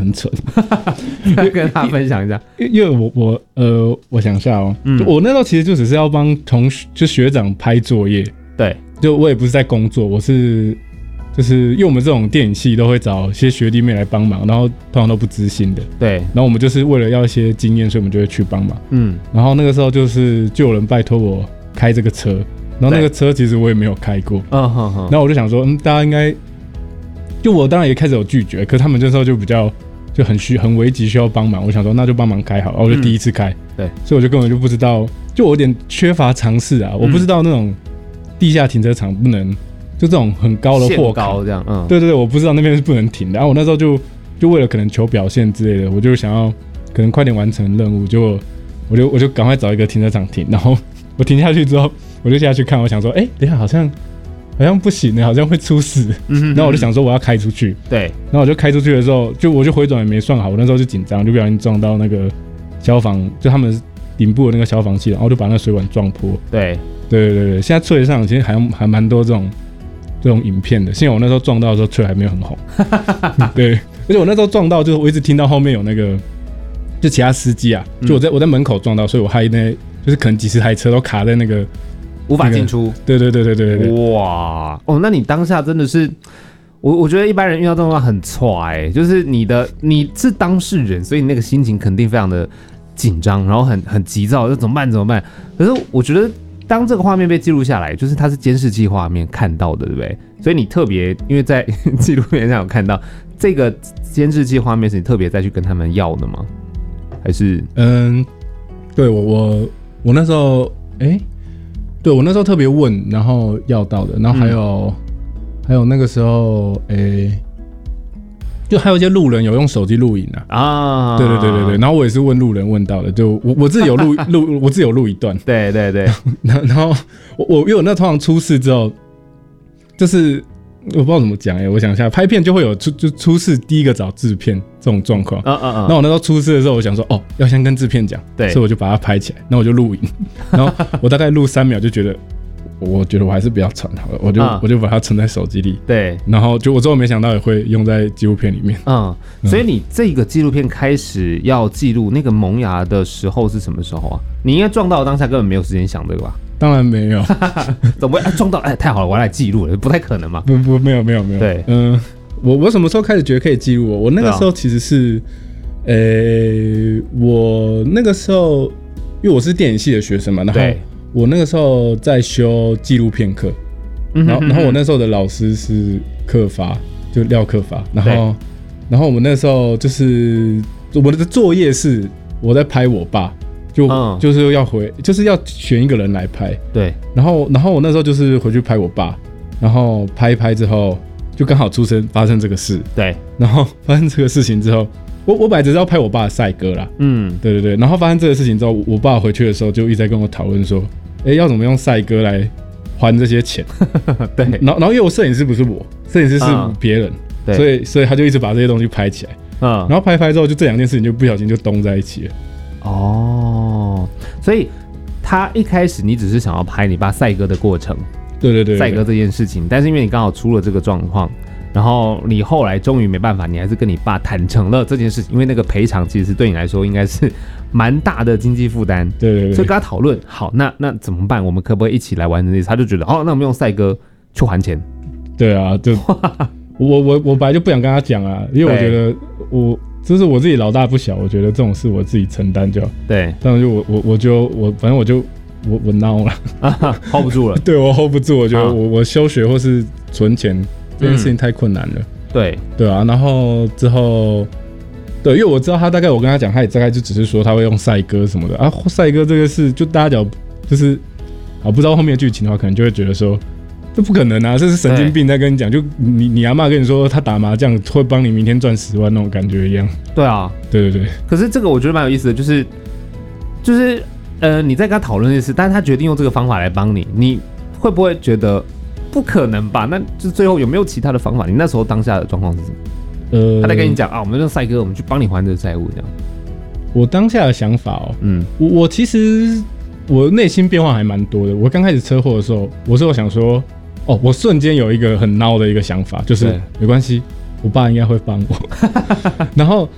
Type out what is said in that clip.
单纯。 跟大家分享一下， 因为我想一下哦，我那时候其实就只是要帮就学长拍作业， 对， 就我也不是在工作，我是就是因为我们这种电影系都会找一些学弟妹来帮忙，然后通常都不知心的， 对， 然后我们就是为了要一些经验，所以我们就会去帮忙，然后那个时候就有人拜托我开这个车，然后那个车其实我也没有开过，然后我就想说，大家应该，就我当然也开始有拒绝，可是他们这时候就比较就很危急需要帮忙，我想说那就帮忙开好，然后我就第一次开，对，所以我就根本就不知道，就我有点缺乏尝试啊，我不知道那种地下停车场不能。就这种很高的货高这样， 对对对，我不知道那边是不能停的。然后我那时候就为了可能求表现之类的，我就想要可能快点完成任务，我就赶快找一个停车场停。然后我停下去之后，我就下去看，我想说，等一下好像不行的，好像会出事。然后我就想说我要开出去，对。然后我就开出去的时候，我就回转也没算好，我那时候就紧张，就不小心撞到那个消防，就他们顶部的那个消防器，然后就把那个水管撞破。对对对对，现在脆上其实还蛮多这种影片的，幸好我那时候撞到的时候车还没有很红，对，而且我那时候撞到，就是我一直听到后面有那个，就其他司机啊，就我在门口撞到，所以我害那就是可能几十台车都卡在那个无法进出， 对对对对对对， 哇，哦，那你当下真的是，我觉得一般人遇到这种话很挫就是你是当事人，所以你那个心情肯定非常的紧张，然后很急躁，就怎么办？可是我觉得。当这个画面被记录下来，就是它是监视器画面看到的，对不对？所以你特别因为在纪录片上有看到这个监视器画面，是你特别再去跟他们要的吗？还是对我那时候对我那时候特别问，然后要到的，然后还有那个时候就还有一些路人有用手机录影啊，对对对对对，然后我也是问路人问到的，就我自己有我自己有录一段， 对对对， 然后因为我那通常出事之后，就是我不知道怎么讲我想一下，拍片就会有出事第一个找制片这种状况，那我那时候出事的时候，我想说要先跟制片讲，对，所以我就把它拍起来，那我就录影，然后我大概录3秒就觉得。我觉得我还是不要传好了，我就把它存在手机里。对，然后我之后没想到也会用在纪录片里面。 所以你这个纪录片开始要记录那个萌芽的时候是什么时候啊？你应该撞到当下根本没有时间想对吧？ 当然没有， 怎么会撞到？太好了，我要来记录了，不太可能嘛。 没有。对，我什么时候开始觉得可以记录我那个时候其实是，我那个时候因为我是电影系的学生嘛，然后。我那个时候在修纪录片课，然后我那时候的老师是克发，就廖克发，然后我们那时候就是我的作业是我在拍我爸，就是要选一个人来拍，对，然后我那时候就是回去拍我爸，然后拍一拍之后就刚好发生这个事，对，然后发生这个事情之后。我本来只是要拍我爸的赛歌啦，对对对，然后发生这个事情之后，我爸回去的时候就一直在跟我讨论说，要怎么用赛歌来还这些钱，对，然后因为我摄影师不是我，摄影师是别人，所以他就一直把这些东西拍起来，然后拍之后，就这2件事情就不小心就咚在一起了。 所以他一开始你只是想要拍你爸赛歌的过程，对对对，赛歌这件事情，但是因为你刚好出了这个状况。然后你后来终于没办法，你还是跟你爸坦诚了这件事情，因为那个赔偿其实对你来说应该是蛮大的经济负担。对对对，所以跟他讨论，好，那怎么办？我们可不可以一起来完成这些？他就觉得，那我们用赛歌去还钱。对啊，就我本来就不想跟他讲啊，因为我觉得就是我自己老大不小，我觉得这种事我自己承担就好。对，但是反正我孬了 ，hold 不住了。 对，我 hold 不住，我觉得我休学或是存钱。这件事情太困难了，对啊，然后之后，对，因为我知道他大概，我跟他讲，他也大概就只是说他会用赛歌什么的啊，赛歌这个事，就大家讲就是不知道后面的剧情的话，可能就会觉得说这不可能啊，这是神经病在跟你讲，就你阿嬷跟你说他打麻将会帮你明天赚10万那种感觉一样。对啊，对对对。可是这个我觉得蛮有意思的，就是你在跟他讨论这事，但是他决定用这个方法来帮你，你会不会觉得？不可能吧？那就最后有没有其他的方法？你那时候当下的状况是什么？他在跟你讲我们用赛歌，我们去帮你还这个债务，这样。我当下的想法我其实我内心变化还蛮多的。我刚开始车祸的时候，我想说，我瞬间有一个很孬的一个想法，就是没关系，我爸应该会帮我。然后